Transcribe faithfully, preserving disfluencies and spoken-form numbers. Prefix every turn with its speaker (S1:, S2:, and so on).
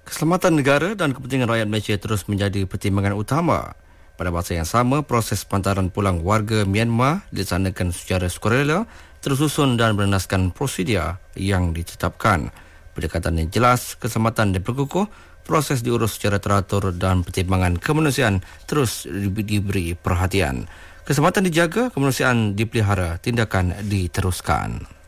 S1: Keselamatan negara dan kepentingan rakyat Malaysia terus menjadi pertimbangan utama. Pada masa yang sama, proses pengantaran pulang warga Myanmar dilaksanakan secara sukarela, tersusun dan berdasarkan prosedur yang ditetapkan. Pendekatan yang jelas, keselamatan diperkukuh, proses diurus secara teratur dan pertimbangan kemanusiaan terus diberi perhatian. Keselamatan dijaga, kemanusiaan dipelihara, tindakan diteruskan.